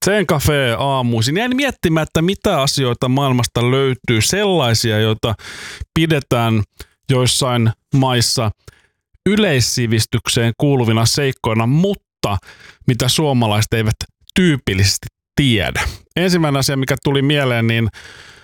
Zen Cafe aamuisin. Jäin miettimään, että mitä asioita maailmasta löytyy sellaisia, joita pidetään joissain maissa yleissivistykseen kuuluvina seikkoina, mutta mitä suomalaiset eivät tyypillisesti tiedä. Ensimmäinen asia, mikä tuli mieleen, niin